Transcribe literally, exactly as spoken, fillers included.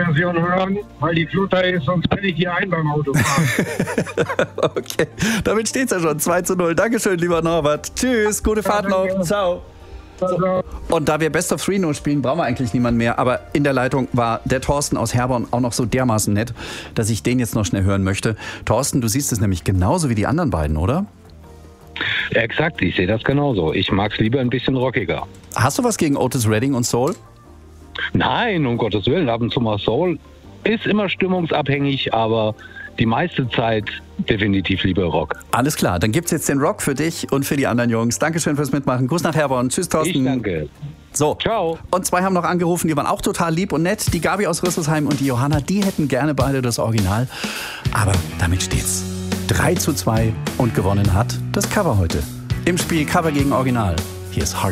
Version hören, weil die flotter ist, sonst penne ich hier ein beim Autofahren. Okay, damit steht es ja schon. zwei zu null. Dankeschön, lieber Norbert. Tschüss, gute Fahrt Ja, noch. danke. Ciao. Also, Und da wir Best of Three nur spielen, brauchen wir eigentlich niemanden mehr. Aber in der Leitung war der Thorsten aus Herborn auch noch so dermaßen nett, dass ich den jetzt noch schnell hören möchte. Thorsten, du siehst es nämlich genauso wie die anderen beiden, oder? Exakt, ich sehe das genauso. Ich mag es lieber ein bisschen rockiger. Hast du was gegen Otis Redding und Soul? Nein, um Gottes Willen, ab und zu mal Soul. Ist immer stimmungsabhängig, aber die meiste Zeit definitiv lieber Rock. Alles klar, dann gibt's jetzt den Rock für dich und für die anderen Jungs. Dankeschön fürs Mitmachen. Gruß nach Herborn. Tschüss, Thorsten. Ich danke. So. Ciao. Und zwei haben noch angerufen, die waren auch total lieb und nett. Die Gabi aus Rüsselsheim und die Johanna, die hätten gerne beide das Original. Aber damit steht's drei zu zwei und gewonnen hat das Cover heute. Im Spiel Cover gegen Original. Hier ist Hard